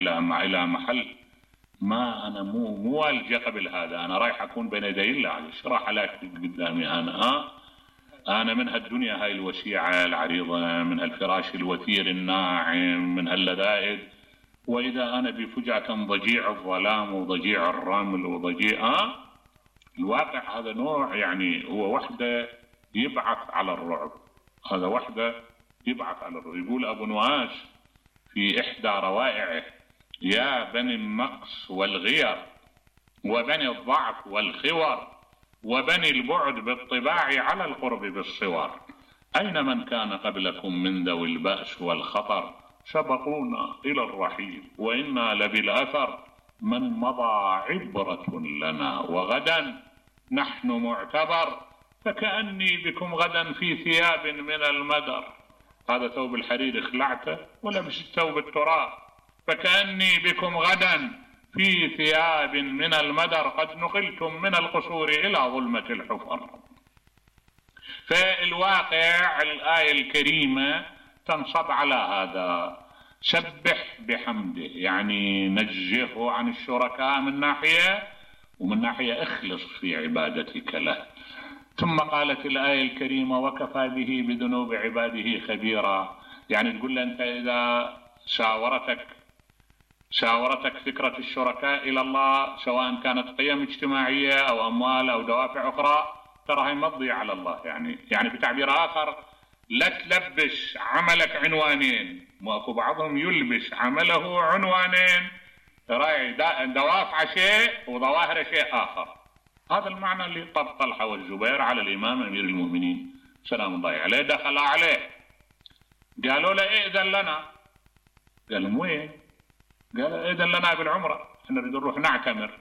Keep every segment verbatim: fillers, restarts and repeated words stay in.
إلى محل ما أنا مو مو والجأ قبل هذا، أنا رايح أكون بين يدي الله. إيش راح ألاقي قدامي أنا؟ ها أنا من هالدنيا هاي الوسيعة العريضة، من هالفراش الوثير الناعم، من هاللذائذ، وإذا أنا بفجعة ضجيع الظلام وضجيع الرمل وضجيع ها الواقع، هذا نوع يعني هو وحده يبعث على الرعب، هذا وحده يبعث على الرعب. يقول أبو نواس في إحدى روائعه: يا بني النقص والغير وبني الضعف والخور وبني البعد بالطباع على القرب بالصور، أين من كان قبلكم من ذوي البأس والخطر، سبقونا إلى الرحيل وإنا لبالأثر، من مضى عبرة لنا وغدا نحن معتبر، فكأني بكم غدا في ثياب من المدر. هذا ثوب الحرير خلعته ولبس ثوب التراب، فكأني بكم غدا في ثياب من المدر، قد نقلتم من القصور إلى ظلمة الحفر. فالواقع الآية الكريمة تنصب على هذا: سبح بحمده، يعني نزهه عن الشركاء من ناحية، ومن ناحية اخلص في عبادتك له. ثم قالت الآية الكريمة: وكفى به بذنوب عباده خبيرا، يعني تقول له أنت إذا شاورتك شاورتك فكرة الشركاء إلى الله، سواء كانت قيم اجتماعية أو أموال أو دوافع أخرى، ترى هي مضي على الله. يعني يعني بتعبير آخر، لا تلبس عملك عنوانين، واكو بعضهم يلبس عمله عنوانين، ترى دوافع شيء وظواهر شيء آخر. هذا المعنى اللي طب طلحة والزبير على الإمام أمير المؤمنين سلام الله عليه. دخل عليه قالوا له: ائذن لنا. قال لهم: وين؟ قال: ائذن لنا بالعمرة، احنا نريد نروح نعتمر.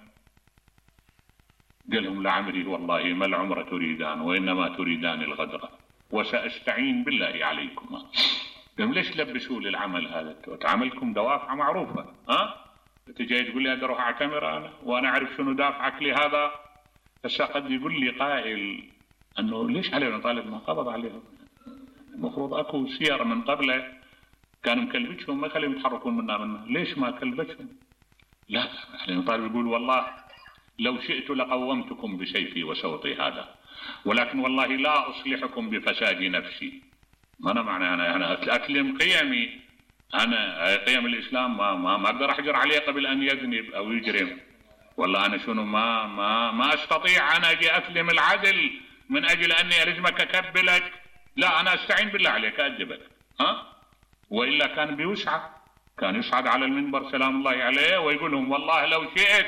قال لهم: لعمري والله ما العمرة تريدان وإنما تريدان الغدر، وسأستعين بالله عليكم. قال: ليش لبسوا لي العمل هذا؟ عملكم دوافع معروفة، ها؟ انت جاي تقول لي اروح اعتمر انا وانا اعرف شنو دافعك لهذا؟ هسه قد يقول لي قائل انه ليش علي بن طالب ما قبض عليهم؟ المفروض اكو سير من قبله كان مكلبتهم ما يخليهم يتحركون منا منه، ليش ما كلبتهم؟ لا، علي بن طالب يقول: والله لو شئت لقومتكم بسيفي وسوطي هذا، ولكن والله لا اصلحكم بفساد نفسي. ما انا معنى انا انا اكلم قيمي، انا قيم الاسلام ما ما, ما اقدر احجر عليه قبل ان يذنب او يجرم. والله انا شنو ما ما ما استطيع انا اجي اكلم العدل من اجل اني الزمك اكبلك، لا انا استعين بالله عليك ادبك، ها؟ والا كان بيسعد، كان يصعد على المنبر سلام الله عليه ويقول لهم: والله لو شئت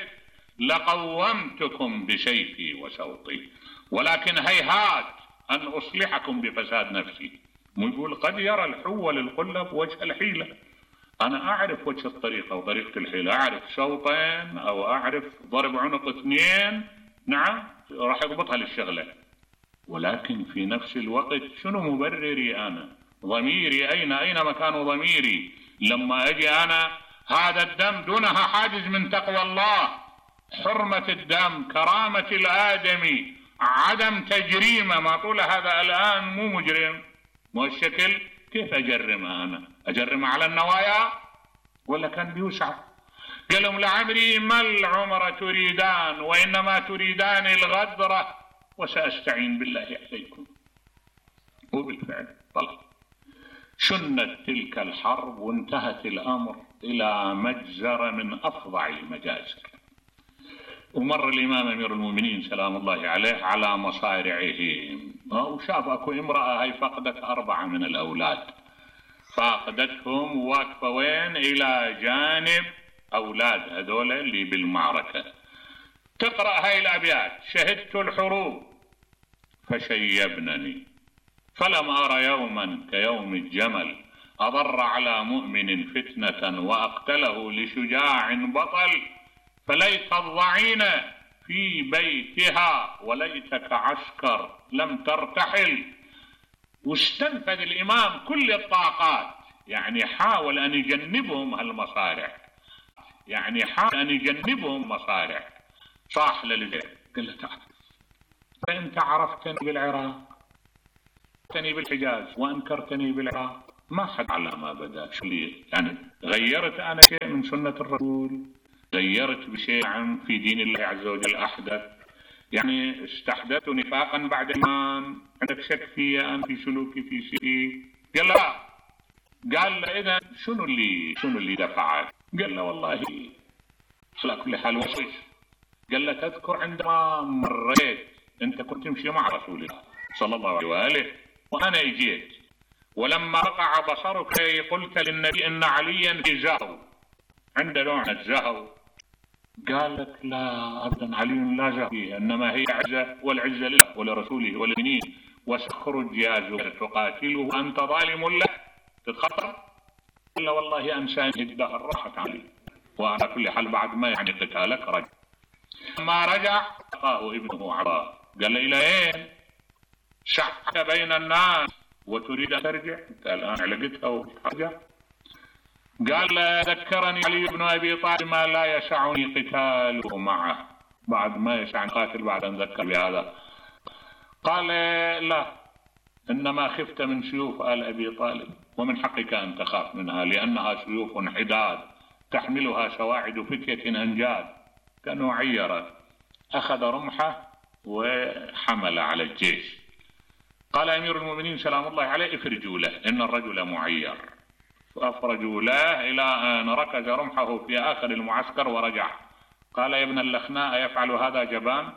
لقومتكم بسيفي وسوطي، ولكن هيهات ان اصلحكم بفساد نفسي. ويقول: قد يرى الحول القلب وجه الحيلة، أنا أعرف وجه الطريقة وطريقة الحيلة، أعرف شوطين أو أعرف ضرب عنق اثنين، نعم راح يضبطها للشغلة، ولكن في نفس الوقت شنو مبرري أنا؟ ضميري أين أين مكان ضميري لما أجي أنا؟ هذا الدم دونها حاجز من تقوى الله، حرمة الدم، كرامة الآدمي، عدم تجريمه، ما طول هذا الآن مو مجرم، مو الشكل. كيف أجرمها أنا؟ أجرمها على النوايا ولا كان بيوسع؟ قال لهم: لعمري ما العمر تريدان وإنما تريدان الغدرة، وسأستعين بالله عليكم. وبالفعل طلع شنت تلك الحرب وانتهت الأمر إلى مجزرة من أفظع المجازر. ومر الإمام أمير المؤمنين سلام الله عليه على مصارعهم، وشاف أكو امرأة هي فقدت أربعة من الأولاد، فاقدتهم واقفة وين؟ إلى جانب أولاد هذول اللي بالمعركة. تقرأ هاي الأبيات: شهدت الحروب فشيبنني، فلم أرى يوما كيوم الجمل، أضر على مؤمن فتنة وأقتله لشجاع بطل، فليت الضعين في بيتها وليتك عسكر لم ترتحل. واستنفذ الإمام كل الطاقات، يعني حاول أن يجنبهم هالمصارع، يعني حاول أن يجنبهم مصارع. صاح للجيش قال له: تعال، فأنت عرفتني بالعراق، عرفتني بالحجاز وأنكرتني بالعراق، ما حد على ما بدأ، شو لي يعني غيرت أنا شيء من من سنة الرسول؟ غيرت بشيء عن في دين الله عز وجل أحدث؟ يعني استحدثت نفاقا بعد إيمان؟ عندك شك في أن في سلوكي في شيء؟ قال لا. قال له إذا شنو اللي شنو اللي دفعك؟ قال له والله على كل حال وصيش. قال له تذكر عندما مريت أنت كنت تمشي مع رسول الله صلى الله عليه وآله وأنا اجيت، ولما وقع بصرك قلت للنبي إن عليا في زهو، عنده نوع الزهو. قال لك لا أبدا، علي لا زهو فيه، إنما هي عزة، والعزة لله ولرسوله وللمؤمنين، وسخرج يا زبير تقاتله أنت ظالم له تتخطر؟ قال له والله أنساني الدهر راحت علي، وعلى كل حال بعد ما يعني قتالك رجع. لما رجع لقاه ابنه عطاء، قال له إلى أين؟ شحت بين الناس وتريد أن ترجع؟ أنت الآن علقتها وترجع؟ قال ذكرني علي بن أبي طالب ما لا يسعني قتاله معه، بعد ما يسعني قاتل بعد أن ذكر بهذا. قال لا، إنما خفت من سيوف آل أبي طالب، ومن حقك أن تخاف منها لأنها سيوف حداد تحملها سواعد فتية أنجاد. كانوا عيرا، أخذ رمحه وحمل على الجيش. قال أمير المؤمنين سلام الله عليه افرجوا له إن الرجل معير، فأفرجوا له إلى أن ركز رمحه في آخر المعسكر ورجع. قال يا ابن اللخناء يفعل هذا جبان؟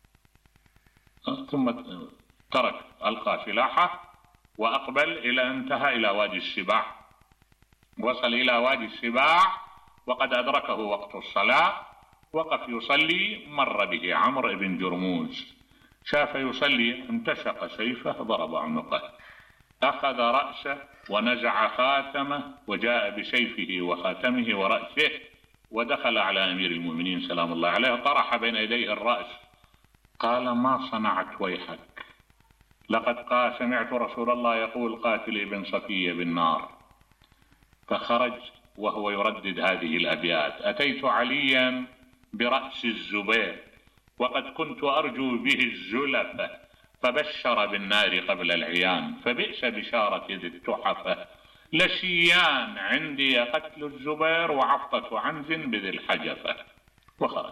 ثم ترك، ألقى سلاحه وأقبل إلى انتهى إلى وادي السباع. وصل إلى وادي السباع وقد أدركه وقت الصلاة، وقف يصلي، مر به عمرو بن جرموز، شاف يصلي انتشق سيفه ضرب عنقه، أخذ رأسه ونزع خاتمه وجاء بسيفه وخاتمه ورأسه ودخل على أمير المؤمنين سلام الله عليه، طرح بين يديه الرأس. قال ما صنعت ويحك؟ لقد قال سمعت رسول الله يقول قاتل ابن صفية بالنار. فخرج وهو يردد هذه الأبيات: أتيت عليا برأس الزبير وقد كنت أرجو به الزلفة، فبشر بالنار قبل العيان، فبئس بشارة ذي التحفة، لشيان عندي قتل الزبير وعفطة عنز بذي الحجفة. وخرج.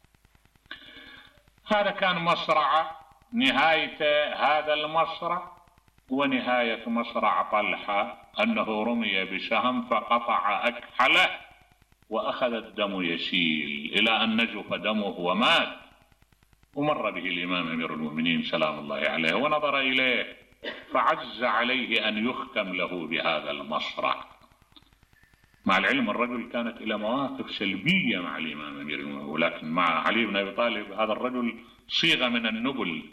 هذا كان مصرع، نهاية هذا المصرع ونهاية مصرع طلحة أنه رمي بسهم فقطع أكحله وأخذ الدم يسيل إلى أن نجف دمه ومات. ومر به الإمام أمير المؤمنين سلام الله عليه ونظر إليه فعز عليه أن يختم له بهذا المصرع. مع العلم الرجل كانت إلى مواقف سلبية مع الإمام أمير المؤمنين، ولكن مع علي بن أبي طالب هذا الرجل صيغة من النبل،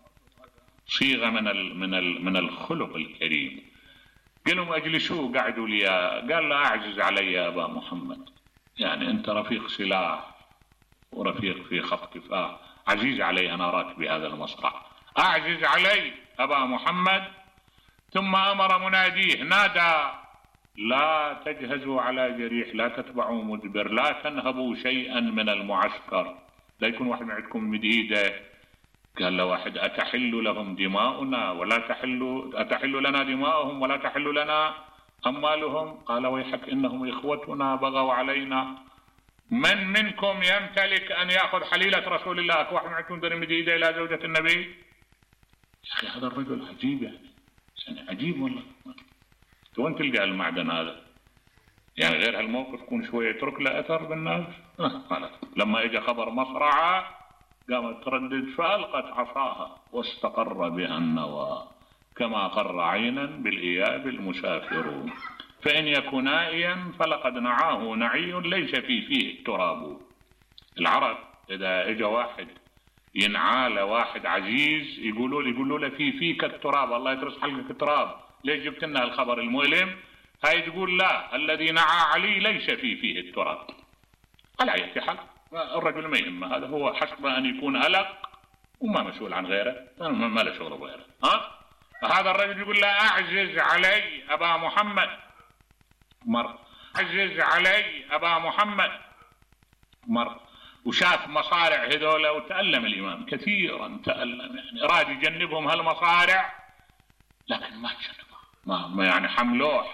صيغة من ال من ال من الخلق الكريم. قالوا اجلسوا، قعدوا لي. قال لا أعجز علي يا أبا محمد، يعني أنت رفيق سلاح ورفيق في خط كفاح، عزيز علي أن أراك بهذا المصرع، أعجز علي أبا محمد. ثم أمر مناديه، نادى: لا تجهزوا على جريح، لا تتبعوا مدبر، لا تنهبوا شيئا من المعسكر، لا يكون واحد معكم مديدة. قال له واحد: أتحل لهم دماؤنا ولا تحل أتحل لنا دماؤهم ولا تحل لنا أموالهم؟ قال ويحك إنهم إخوتنا بغوا علينا، من منكم يمتلك أن يأخذ حليلة رسول الله؟ أكو واحد معكم ذنب مديدة إلى زوجة النبي؟ يا أخي هذا الرجل عجيب، يعني يعني عجيب والله. وين تلقى المعدن هذا؟ يعني غير هالموقف يكون شوية يترك له أثر بالناس. أه لما إجا خبر مصرعة قامت تردد فألقت عصاها واستقر بها النوى، كما قر عينا بالإياب المسافر، فإن يكن نائيا فلقد نعاه نعي ليس في فيه التراب. العرب إذا إجا واحد ينعال واحد عزيز يقولوا له يقولوا له في فيك التراب، الله يترس حلقك التراب، ليش جبت لنا الخبر المؤلم؟ هاي تقول لا، الذي نعى علي ليس في فيه التراب. على أي حال الرجل ما يهمه، هذا هو حسب أن يكون ألق وما مسؤول عن غيره، ما له شغل بغيره. ها هذا الرجل يقول لا أعجز علي أبا محمد، مر أعجز علي أبا محمد، مر وشاف مصارع هذولا وتألم الإمام كثيرا، تألم يعني أراد يجنبهم هالمصارع لكن ما تجنبها، ما يعني حملوه